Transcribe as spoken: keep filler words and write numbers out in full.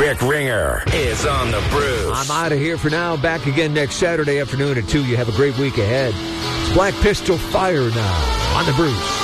Rick Ringer is on the Bruce. I'm out of here for now. Back again next Saturday afternoon at two. You have a great week ahead. It's Black Pistol Fire now on the Bruce.